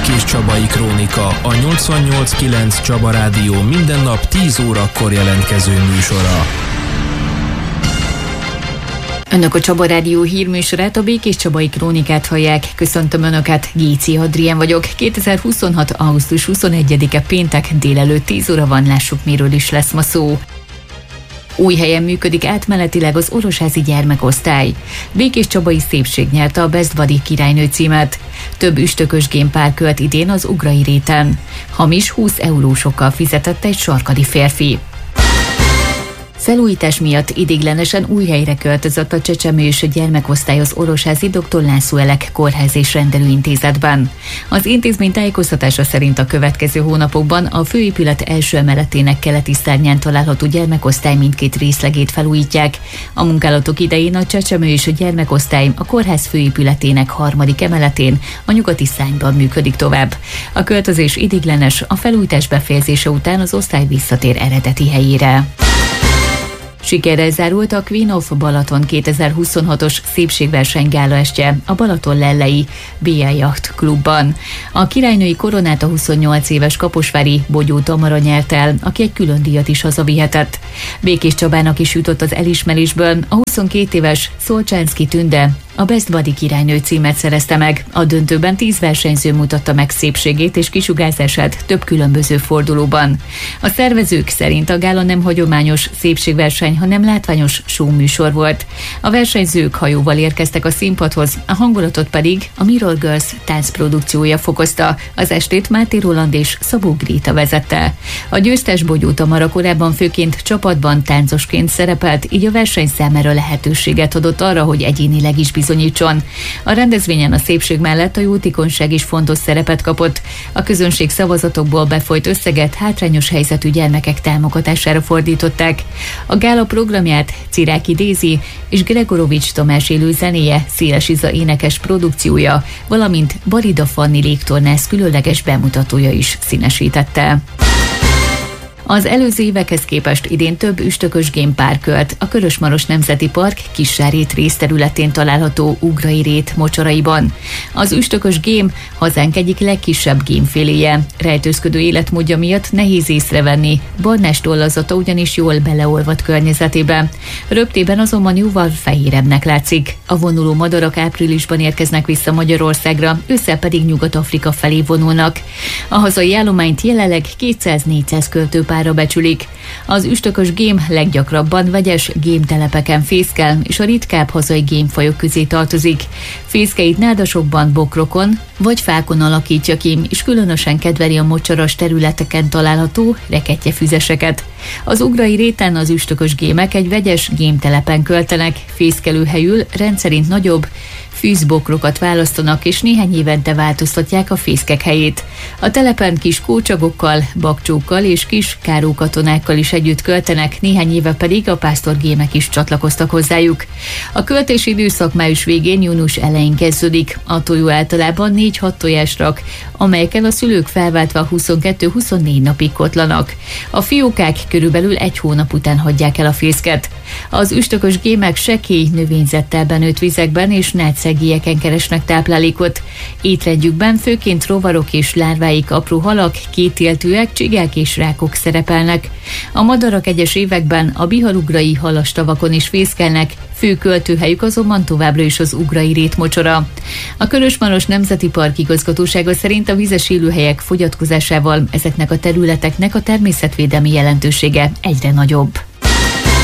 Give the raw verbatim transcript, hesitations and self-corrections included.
Békés Csabai Krónika, a nyolcvannyolc kilenc Csaba Rádió minden nap tíz órakor jelentkező műsora. Önök a Csaba Rádió hírműsorát, a Békés Csabai Krónikát hallják. Köszöntöm Önöket, Géci Adrián vagyok. kétezer-huszonhat. augusztus huszonegyedike péntek, délelőtt tíz óra van, lássuk miről is lesz ma szó. Új helyen működik átmenetileg az orosházi gyermekosztály. Békés Csabai Szépség nyerte a Best Buddy királynő címet. Több üstökös gémpár költ idén az Ugrai réten. Hamis húsz eurósokkal fizetett egy sarkadi férfi. Felújítás miatt ideiglenesen új helyre költözött a csecsemős gyermekosztály az orosházi doktor László Elek Kórház és Rendelőintézetben. Az intézmény tájékoztatása szerint a következő hónapokban a főépület első emeletének keleti szárnyán található gyermekosztály mindkét részlegét felújítják. A munkálatok idején a csecsemős gyermekosztály a kórház főépületének harmadik emeletén, a nyugati szárnyban működik tovább. A költözés ideiglenes, a felújítás befejezése után az osztály visszatér eredeti helyére. Sikerrel zárult a Queen of Balaton kétezer-huszonhatos szépségverseny gálaestje a Balaton Lellei bé á Yacht Klubban. A királynői koronát a huszonnyolc éves kaposvári Bogyó Tamara nyert el, aki egy külön díjat is hazavihetett. Békés Csabának is jutott az elismerésből a huszonkét éves Szolcsánszky Tünde, a Best Buddy királynő címet szerezte meg. A döntőben tíz versenyző mutatta meg szépségét és kisugárzását több különböző fordulóban. A szervezők szerint a gála nem hagyományos szépségverseny, hanem látványos show-műsor volt. A versenyzők hajóval érkeztek a színpadhoz, a hangulatot pedig a Mirror Girls táncprodukciója fokozta. Az estét Máté Roland és Szabó Gréta vezette. A győztes Bogyó Tamara korábban főként csapatban táncosként szerepelt, így a verseny számára lehetőséget adott arra, hogy egyénileg is bizonyítson. A rendezvényen a szépség mellett a jótékonyság is fontos szerepet kapott. A közönség szavazatokból befolyt összeget hátrányos helyzetű gyermekek támogatására fordították. A gála programját Ciráki Dézi és Gregorovics Tamás élő zenéje, Széles Iza énekes produkciója, valamint Barida Fanni légtornász különleges bemutatója is színesítette. Az előző évekhez képest idén több üstökös gémpár költ a Körösmaros Nemzeti Park Kissárét részterületén található Ugrai rét mocsaraiban. Az üstökös gém hazánk egyik legkisebb gémféléje. Rejtőzködő életmódja miatt nehéz észrevenni, barnás tollazata ugyanis jól beleolvadt környezetébe. Röptében azonban jóval fehérebbnek látszik. A vonuló madarak áprilisban érkeznek vissza Magyarországra, ősszel pedig Nyugat-Afrika felé vonulnak. A hazai állományt jelenleg kétszáz-négyszáz költőpár becsülik. Az üstökös gém leggyakrabban vegyes gémtelepeken fészkel, és a ritkább hazai gémfajok közé tartozik. Fészkeit nádasokban, bokrokon vagy fákon alakítja ki, és különösen kedveli a mocsaras területeken található reketjefüzeseket. Az Ugrai réten az üstökös gémek egy vegyes gémtelepen költenek, fészkelőhelyül rendszerint nagyobb fűzbokrokat választanak, és néhány évente változtatják a fészkek helyét. A telepen kis kócsagokkal, bakcsókkal és kis kárókatonákkal is együtt költenek, néhány éve pedig a pásztorgémek is csatlakoztak hozzájuk. A költési időszak május végén, június elején kezdődik. A tojó általában négy-hat tojást rak, amelyeken a szülők felváltva huszonkettő-huszonnégy napig kotlanak. A fiókák körülbelül egy hónap után hagyják el a fészket. Az üstökös gémek sekély növényzettel benőtt vizekben és nátszegélyeken keresnek táplálékot. Étrendjükben főként rovarok és lárváik, apró halak, kétéltűek, csigák és rákok szerepelnek. A madarak egyes években a bihalugrai halastavakon is fészkelnek, fő költőhelyük azonban továbbra is az Ugrai rét mocsora. A Körösmaros Nemzeti Park igazgatósága szerint a vizes élőhelyek fogyatkozásával ezeknek a területeknek a természetvédelmi jelentősége egyre nagyobb.